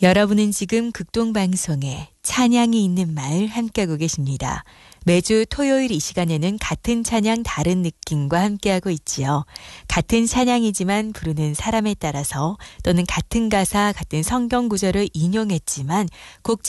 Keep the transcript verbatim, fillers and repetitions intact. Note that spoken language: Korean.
여러분은 지금 극동방송에 찬양이 있는 마을 함께하고 계십니다. 매주 토요일 이 시간에는 같은 찬양 다른 느낌과 함께하고 있지요. 같은 찬양이지만 부르는 사람에 따라서 또는 같은 가사 같은 성경 구절을 인용했지만 곡